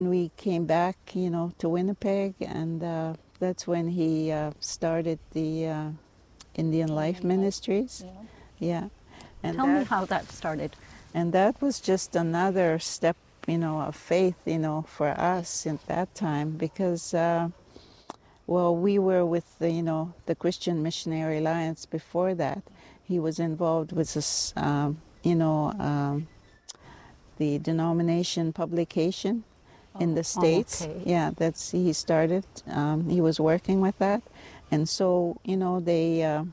We came back, to Winnipeg, and that's when he started the Indian Life Ministries. Yeah. And Tell me how that started. And that was just another step, of faith, for us at that time, because, we were with the Christian Missionary Alliance before that. He was involved with this, the denomination publication in the States. Okay. Yeah, he started. He was working with that, and so they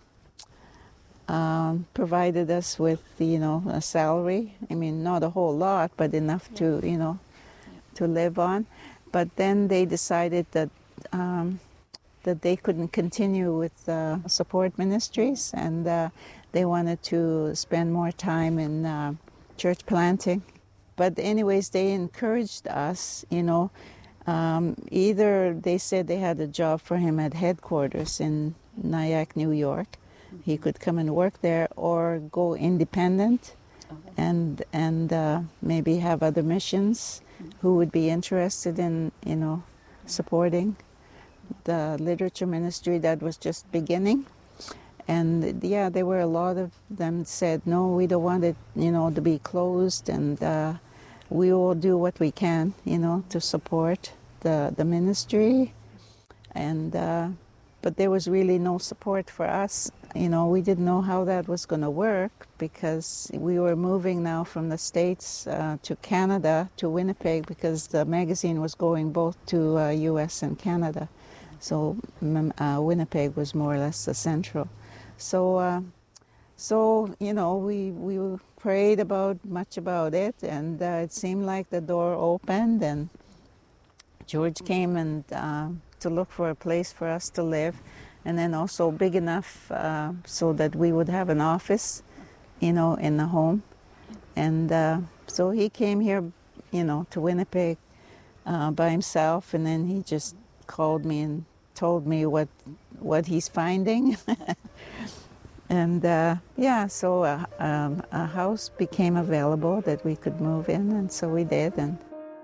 provided us with a salary. I mean, not a whole lot, but enough to to live on. But then they decided that that they couldn't continue with support ministries, and they wanted to spend more time in church planting. But anyways, they encouraged us, either they said they had a job for him at headquarters in Nyack, New York. He could come and work there, or go independent and maybe have other missions who would be interested in, supporting the literature ministry that was just beginning. And there were a lot of them said, no, we don't want it, to be closed, and we will do what we can, to support the ministry. And but there was really no support for us. We didn't know how that was going to work, because we were moving now from the States to Canada, to Winnipeg, because the magazine was going both to U.S. and Canada. So Winnipeg was more or less the central. So we prayed much about it, and it seemed like the door opened, and George came and to look for a place for us to live, and then also big enough so that we would have an office, in the home. And so he came here, to Winnipeg by himself, and then he just called me and told me what he's finding. And so a house became available that we could move in, and so we did. And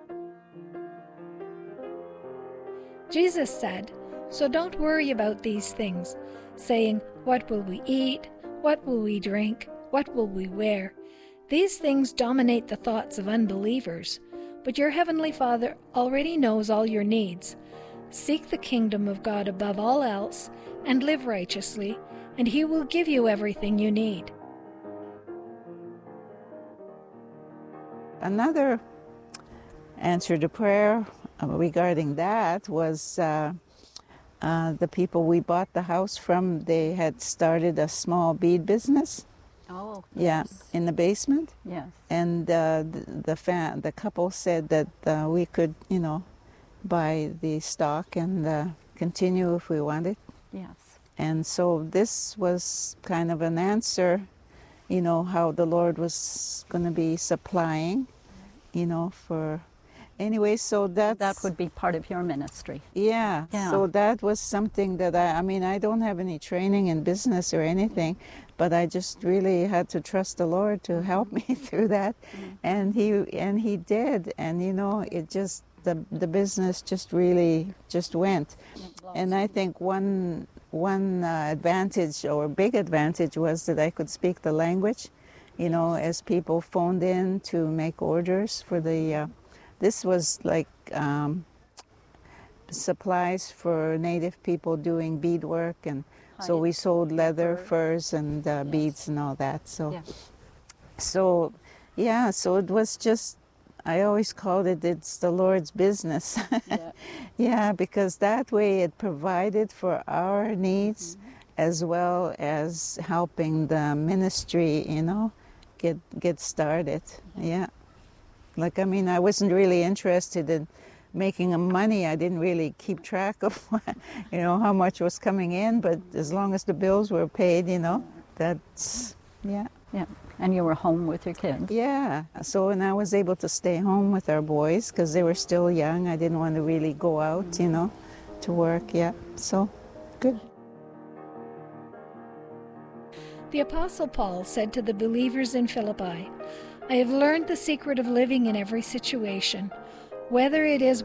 Jesus said, "So don't worry about these things, saying, 'What will we eat? What will we drink? What will we wear?' These things dominate the thoughts of unbelievers, but your heavenly Father already knows all your needs. Seek the kingdom of God above all else and live righteously, and He will give you everything you need." Another answer to prayer regarding that was the people we bought the house from. They had started a small bead business. Oh, yeah, yes. in the basement. Yes. And the couple said that we could, buy the stock and continue if we wanted. Yes. And so this was kind of an answer, how the Lord was going to be supplying, for... Anyway, so that would be part of your ministry. Yeah. So that was something that I don't have any training in business or anything, but I just really had to trust the Lord to help me through that. And he did. And it just, the business just really just went. And I think one advantage, or big advantage, was that I could speak the language, as people phoned in to make orders for the this was like supplies for Native people doing beadwork, and so we sold leather, furs, and beads and all that. So it was just, I always called it's the Lord's business. Because that way it provided for our needs, as well as helping the ministry, get started. Like, I wasn't really interested in making money. I didn't really keep track of, how much was coming in, but as long as the bills were paid, that's, Yeah. And you were home with your kids. Yeah. So, and I was able to stay home with our boys because they were still young. I didn't want to really go out, to work. So, good. The Apostle Paul said to the believers in Philippi, "I have learned the secret of living in every situation, whether it is